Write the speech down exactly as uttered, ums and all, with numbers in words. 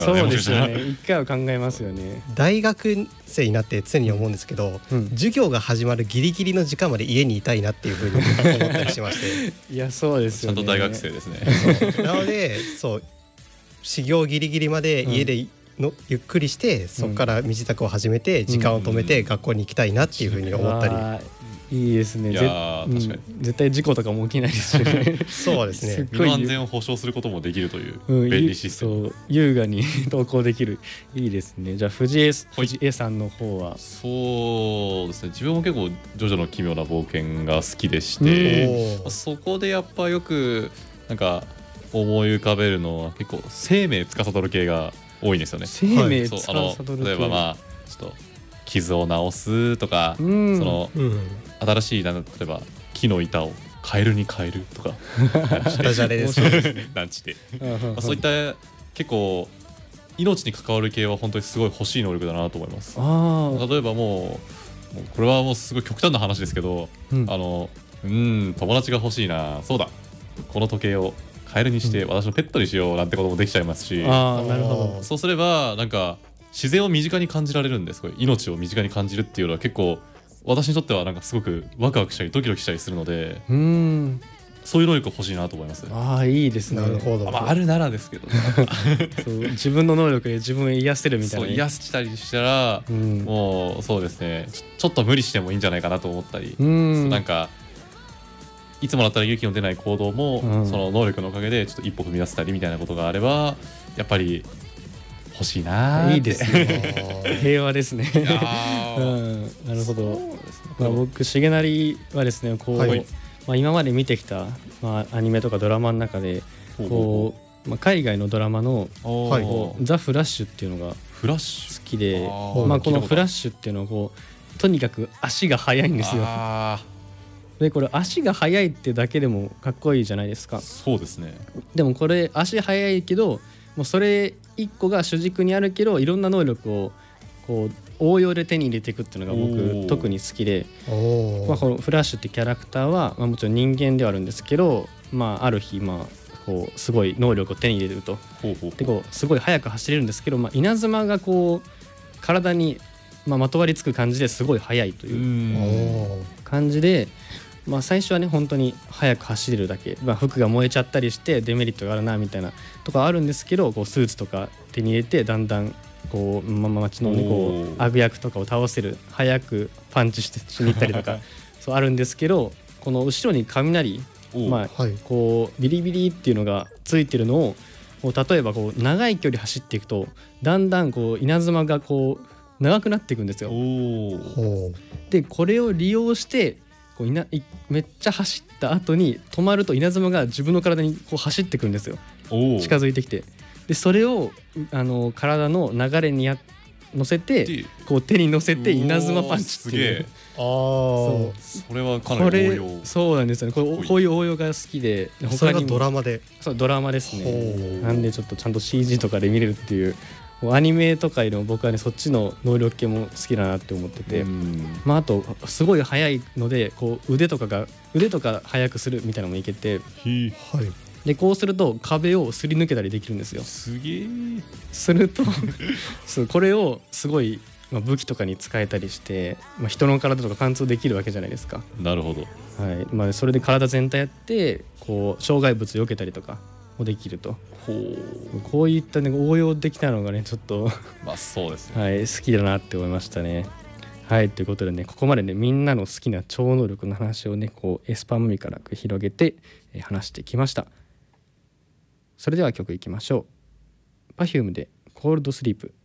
そうですよね。一回は考えますよね。 大学生になって常に思うんですけど、うん、授業が始まるギリギリの時間まで家にいたいなっていうふうに思ったりしましていやそうですよね。 ちゃんと大学生ですねなのでそう始業ギリギリまで家での、うん、ゆっくりしてそこから身支度を始めて時間を止めて学校に行きたいなっていうふうに思ったり、 うんいいですね。 いやー確かに、 うん、絶対事故とかも起きないですしねそうですね。 身の安全を保証することもできるという便利システム、 うん、そう優雅に投稿できる。いいですね。じゃあ藤江、藤江さんの方は。 そうですね、自分も結構ジョジョの奇妙な冒険が好きでして、そこでやっぱよくなんか思い浮かべるのは結構生命司る系が多いんですよね。 生命司る系、 はい、そうあの例えばまあちょっと傷を治すとか、うん、その、うん、新しい例えば木の板をカエルに変えるとかダジャレですねなんちてそういった結構命に関わる系は本当にすごい欲しい能力だなと思います。あ例えばもう、もうこれはもうすごい極端な話ですけど、うん、あのうん友達が欲しいな、そうだこの時計をカエルにして私のペットにしようなんてこともできちゃいますし、うん、 あなるほど。 そうすればなんか自然を身近に感じられるんです。これ命を身近に感じるっていうのは結構私にとってはなんかすごくワクワクしたりドキドキしたりするので、うーんそういう能力欲しいなと思います。 ああいいですね。 なるほど、 まあ、あるならですけどそう自分の能力で自分を癒せるみたいな、 そう癒したりしたら、うん、もうそうですね ちょ, ちょっと無理してもいいんじゃないかなと思ったり、うんなんかいつもだったら勇気の出ない行動も、うん、その能力のおかげでちょっと一歩踏み出せたりみたいなことがあればやっぱり欲しいな。 いいですね平和ですねうん、なるほど、ねまあ、僕重成はですねこう、はいまあ、今まで見てきた、まあ、アニメとかドラマの中でこう、まあ、海外のドラマのこうザ・フラッシュっていうのがフラッシュ好きで、まあ、このフラッシュっていうのはこうとにかく足が速いんですよ。でこれ足が速いってだけでもかっこいいじゃないですか。 そうですね。 でもこれ足速いけどもうそれ一個が主軸にあるけどいろんな能力をこう応用で手に入れていくっていうのが僕特に好きで、まあ、このフラッシュってキャラクターは、まあ、もちろん人間ではあるんですけど、まあ、ある日、まあ、こうすごい能力を手に入れるとほうほうほうでこうすごい速く走れるんですけど、まあ、稲妻がこう体に、まあ、まとわりつく感じですごい速いという感じで、まあ、最初はね本当に速く走れるだけ、まあ、服が燃えちゃったりしてデメリットがあるなみたいなとかあるんですけどこうスーツとか手に入れてだんだんこう、ま、街のねこう悪役とかを倒せる早くパンチしてしに行ったりとかそうあるんですけどこの後ろに雷、まあはい、こうビリビリっていうのがついてるのをこう例えばこう長い距離走っていくとだんだんこう稲妻がこう長くなっていくんですよ。でこれを利用してこういないめっちゃ走った後に止まると稲妻が自分の体にこう走ってくるんですよ。近づいてきてでそれをあの体の流れにや乗せてこう手に乗せて稲妻パンチっていう。 あそうそれはかなり応用。 そうなんですよね。こうこういう応用が好きで他にもそれがドラマでそうドラマですね。なんでちょっとちゃんと シージー とかで見れるっていうアニメとかよりも僕はねそっちの能力系も好きだなって思ってて、まああとすごい速いのでこう腕とかが腕とか速くするみたいなのもいけて、はい、でこうすると壁をすり抜けたりできるんですよ。 すげえ。 するとそうこれをすごい、まあ、武器とかに使えたりして、まあ、人の体とか貫通できるわけじゃないですか。 なるほど、 はいまあ、それで体全体やってこう障害物を避けたりとかもできると。ほうこういった、ね、応用できたのがねちょっとまあそうですね、 はい、好きだなって思いましたね。はいということでねここまでねみんなの好きな超能力の話をねこうエスパーマミから広げて、えー、話してきました。それでは曲いきましょう。 Perfume でコールドスリープ。